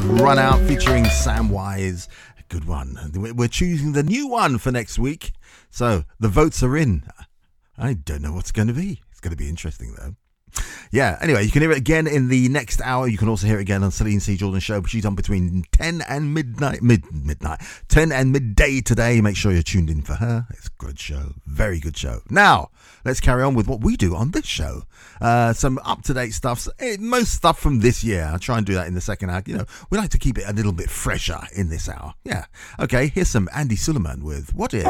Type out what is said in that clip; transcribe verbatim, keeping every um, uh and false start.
Run Out featuring Sam Wise. Good one. We're choosing the new one for next week. So the votes are in. I don't know what's going to be. It's going to be interesting though. Yeah, anyway, you can hear it again in the next hour. You can also hear it again on Celine C. Jordan Show, but she's on between ten and midnight, mid, midnight, ten and midday today. Make sure you're tuned in for her. It's a good show. Very good show. Now, let's carry on with what we do on this show. Uh, some up-to-date stuff. Most stuff from this year. I'll try and do that in the second hour. You know, we like to keep it a little bit fresher in this hour. Yeah. Okay, here's some Andy Suleiman with What If?